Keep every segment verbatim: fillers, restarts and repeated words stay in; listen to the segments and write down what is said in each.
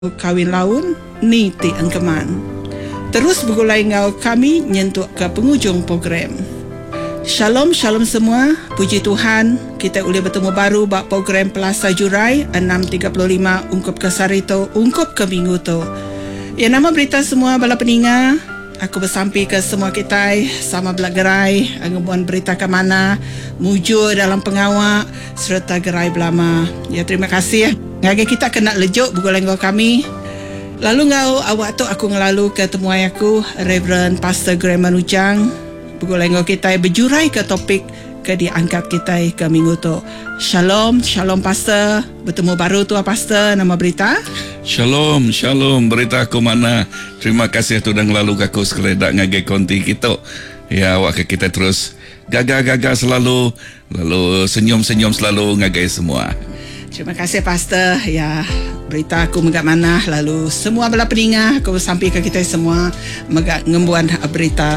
kawin laun ni ti engkeman. Terus begulai ngau kami nyentuh ke penghujung program. Shalom, shalom semua. Puji Tuhan, kita boleh bertemu baru bak program Pelasa Jurai enam tiga puluh lima ungkup ke Sarito, ungkup ke minggu tu. Ya, nama berita semua bala peninga. Aku bersampi ke semua kita sama belak gerai, ngebuan berita ke mana, mujur dalam pengawak serta gerai belama. Ya, terima kasih. Ngagi kita kena lejuk bukulan kau kami. Lalu ngau awak tu aku ngelalu ke temuai aku Reverend Pastor Graham Manujang. Bukulan kau kita berjurai ke topik ke diangkat kita ke minggu tu. Shalom, shalom Pastor. Bertemu baru tu Pastor, nama berita. Shalom, shalom. Berita aku mana. Terima kasih tu dah ngelalu aku sekeledak ngagai konti kita. Ya, awak ke kita terus gagah-gagah selalu, lalu senyum-senyum selalu ngagai semua. Terima kasih Pastor. Ya, berita aku megak mana, lalu semua bala peninga aku sampai ke kita semua megak ngembuan berita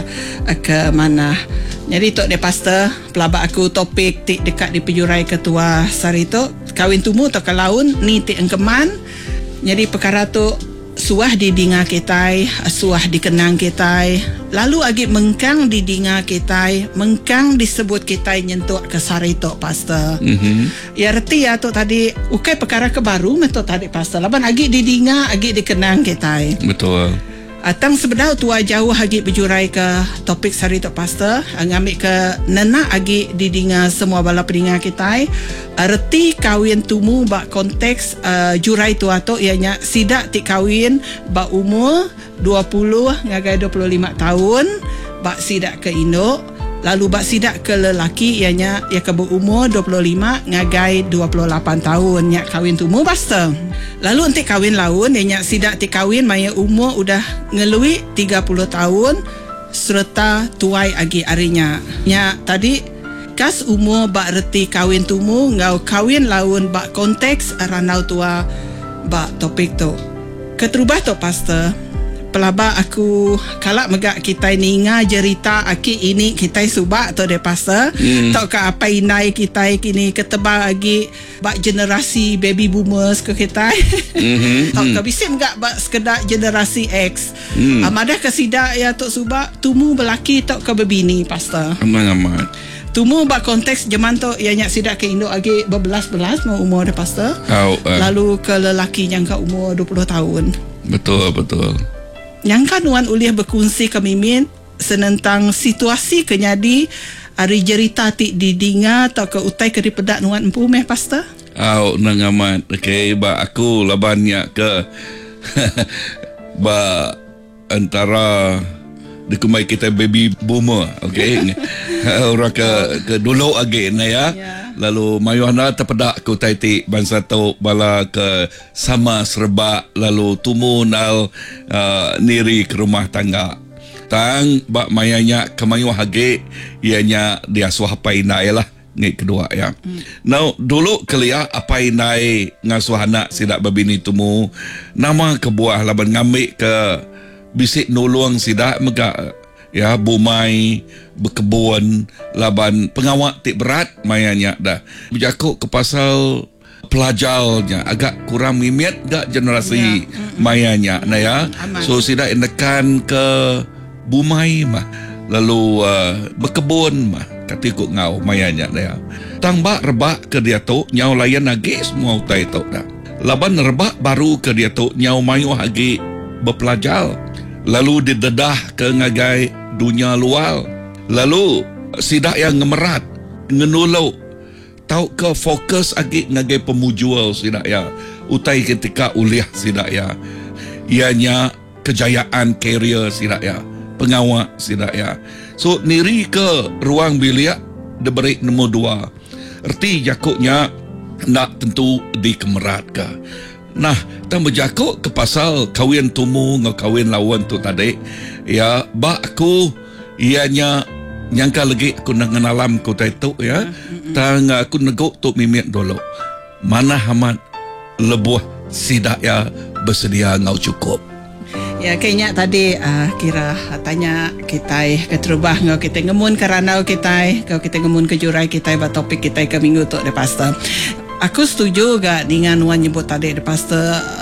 ke mana. Jadi tok de Pastor, pelabak aku topik tik dekat di penjurai ketua Sarito, kawin tumu atau kalaun ni tik engkeman. Jadi perkara tu suah didinga kita, suah dikenang kita, lalu agi mengkang didinga kita, mengkang disebut kita nyentuh ke Sarito Pastor. Mm-hmm. Ya reti ya tu tadi ukai perkara kebaru meto tadi Pastor. Laban agi didinga, agi dikenang kita. Betul. Atang sebedau tua jauh agi berjurai ke topik Sarito Pastor, ngambil ke nena agi didinga semua bala peninga kita. Erti kawin tumu bak konteks uh, jurai tua tu ianya sidak ti kawin bak umur dua puluh ngagai dua puluh lima tahun bak sidak ke Indo, lalu bak sidak ke lelaki ianya ia ke berumur dua puluh lima ngagai dua puluh lapan tahun nyak kawin tumu Pastor. Lalu nanti kawin laun ianya sidak ti kawin maya umur udah ngelui tiga puluh tahun serta tuai agi arinya. Nya tadi kas umur bak reti kawin tumu ngau kawin laun bak konteks ranau tua bak topik tu. Keterubah tu Pastor. Pelaba aku kalak megak kita ninga cerita aki ini kita subak tu de Pastor. Hmm. Tok ka apa inai kita kini ketebal lagi bak generasi baby boomers ke kita. Hmm. Tok ka bisik megak bak sekedar generasi X. Hmm. Amadah kesida ya tok subak tumu belaki tok ka bebini Pastor. Aman-aman. Tumu bak konteks zaman tu ianya sidak ke Indo agi berbelas-belas mau umur de Pastor. Oh, uh. Lalu ke lelaki yang ke umur dua puluh tahun. Betul, betul. Yang kanuan uliah berkongsi kemimin senentang situasi kenyadi ari jerita ti didinga atau ke utai ke dipedak nuan empu meh Pastor. Au nang amat. Okey, ba aku labannya ke ba antara dikumai kita baby boomer, okey. Orang ke ke dulu agi na ya. Yeah. Lalu mayuhna terpedak ku taiti bangsa tu bala ke sama serba lalu tumu nal uh, niri ke rumah tangga. Tang bak mayanya ke mayuh agi ianya dia suah pai nai lah ngai kedua ya. Hmm. Now dulu kelia apa nai ngasuh anak sidak babini tumu nama kebuah laban ngambil ke bisik nolong sidak mega ya bumai berkebun laban pengawak tik berat mayanya dah berjakuk ke pasal pelajarnya agak kurang mimiat gak generasi ya. Mayanya nah ya. Aman. So sidak indekan ke bumai mah lalu uh, berkebun mah katikuk ngau mayanya dah ya. Tang bak rebak ke dia tu nyau layan lagi semua utai tu dah laban rebak baru ke dia tu nyau mayu lagi berpelajar lalu didedah ke ngagai dunia luar. Lalu sidak yang ngemerat ngenulau tau ke fokus agi ngagai pemujual sidak ya utai ketika uliah sidak ya ianya kejayaan karier sidak ya pengawak sidak ya. So niri ke ruang bilik diberi nombor dua erti jakuknya nak tentu dikemerat ke. Nah, tang berjakuk ke pasal kawin tumu ngau kawin lawan tu tadi. Ya, bak aku ianya nyangka lagi aku nak ngenalam ku tu ya. Tang aku neguk tu mimik dulu. Mana hamat lebuh sidak ya bersedia ngau cukup. Ya kayaknya tadi uh, kira tanya kita keterubah ngau kita ngemun kerana kita kau kita ngemun ke jurai kita ba topik kita ke minggu tu de Pastor. Aku setuju gak dengan Wan nyebut tadi de Pastor